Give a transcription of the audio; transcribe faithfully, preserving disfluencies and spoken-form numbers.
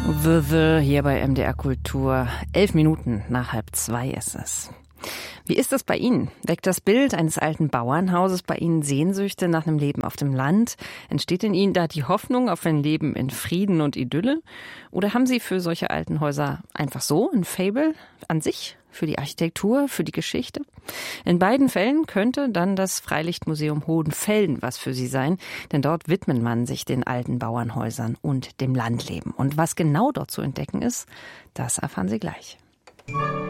Würde hier bei M D R Kultur. Elf Minuten nach halb zwei ist es. Wie ist das bei Ihnen? Weckt das Bild eines alten Bauernhauses bei Ihnen Sehnsüchte nach einem Leben auf dem Land? Entsteht in Ihnen da die Hoffnung auf ein Leben in Frieden und Idylle? Oder haben Sie für solche alten Häuser einfach so ein Faible an sich? Für die Architektur, für die Geschichte? In beiden Fällen könnte dann das Freilichtmuseum Hohenfelde was für Sie sein, denn dort widmet man sich den alten Bauernhäusern und dem Landleben. Und was genau dort zu entdecken ist, das erfahren Sie gleich.